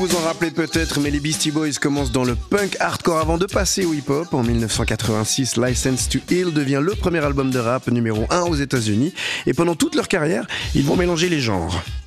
vous en rappelez peut-être, mais les Beastie Boys commencent dans le punk hardcore avant de passer au hip-hop. En 1986, License to Ill devient le premier album de rap numéro 1 aux États-Unis. Et pendant toute leur carrière, ils vont mélanger les genres.